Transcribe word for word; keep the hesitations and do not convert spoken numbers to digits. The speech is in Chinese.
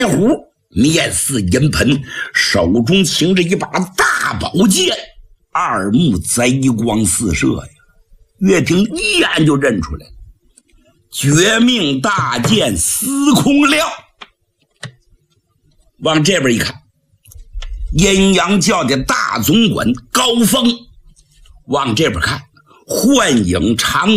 虎面似银盆，手中擎着一把大宝剑，二目贼光四射呀。岳平一眼就认出来了，绝命大剑司空亮。往这边一看，阴阳教的大总管高峰；往这边看，幻影长